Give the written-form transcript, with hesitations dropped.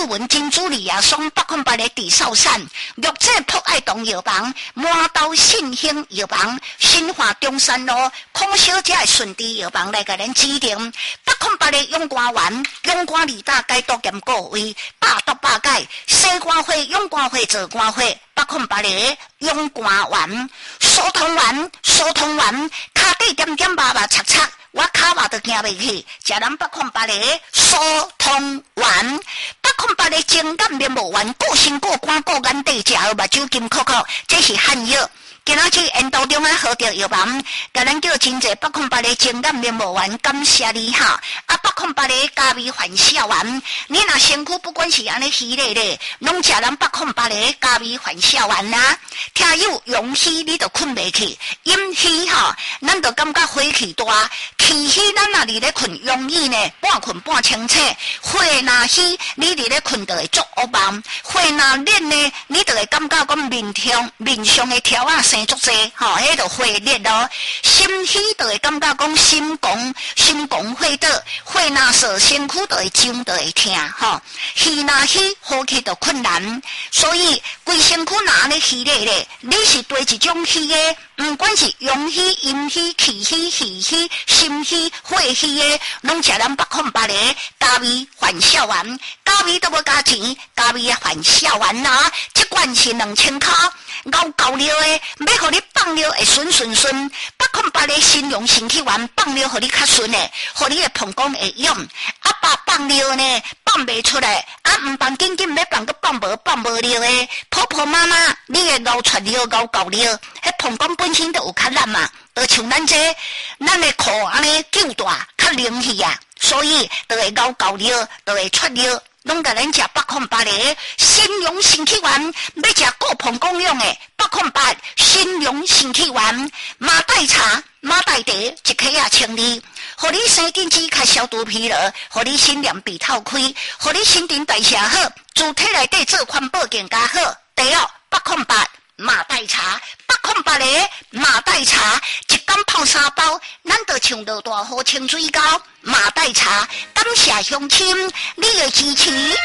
文金主李亚松808的地少散，玉井博爱堂药房，满刀信兴药房，新华中山路孔小姐的顺治药房来给咱指定。808的永冠园，永冠二大街多兼各位，百毒百解，西瓜花、永冠花、做瓜花。808的永冠园，疏通园，脚底点点麻麻擦擦。我卡嘛都行袂去，食咱808的疏通丸，808的情感面膜丸，过身过肝过眼底，食好目睭金扣扣，这是汉药。今仔去沿途中啊，好着药房，甲咱叫真济808的情感面膜丸，感谢你哈。808的加味缓笑丸，你若身躯不管是安尼虚咧咧，拢食咱808的加味缓笑丸啦。听有阳虚，你就困袂去；阴虚哈，咱就感觉火气大；气虚，咱若伫咧困容易呢，半困半清醒；火若虚，你伫咧困就会做噩梦；火若热呢，你就会感觉讲面上的条啊生足济，迄就火热咯。心虚就会感觉讲心狂火倒，火若烧身躯就会痒就会痛，虚若虚，呼吸就困难。所以规身躯若安尼虚咧咧，你是对一种虚的，不管是阳虚、阴虚、气虚、气虚、心虚、火虚的，拢食咱808的加味缓笑丸，加味都无加钱，加味啊缓笑丸啦，一罐是2000块。熬够了的，要互你放了会顺。808的新阳神气丸放了，互你较顺的，互你的膀胱会用。爸放了呢，放袂出来，唔放紧要放个放无了的，婆妈妈，你的熬出了熬够了，迄膀胱本身都有较烂嘛，就像咱的裤安尼够大，较灵气啊，所以就会熬够了，就会出了。拢甲咱食808的新阳神气丸，要食顾膀胱用的808新阳神气丸，马黛茶、马黛茶一颗啊清理，互你生紧子较消毒疲劳，互你心凉鼻透开，互你新陈代谢好，主体内底做环保更加好。第二808马黛茶，808的马黛茶，一缸泡3包，咱就像落大雨清水膏。马黛茶，感谢乡亲，你的支持。